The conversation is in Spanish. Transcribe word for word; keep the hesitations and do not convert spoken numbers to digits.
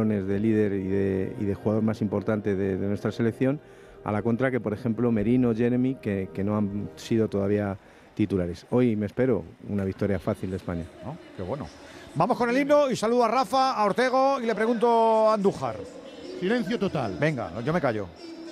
balones de líder y de, y de jugador más importante de, de nuestra selección, a la contra que, por ejemplo, Merino, Jeremy, que, que no han sido todavía titulares. Hoy me espero una victoria fácil de España. ¿No? Qué bueno. Vamos con el himno y saludo a Rafa, a Ortego y le pregunto a Andújar. Silencio total. Venga, yo me callo.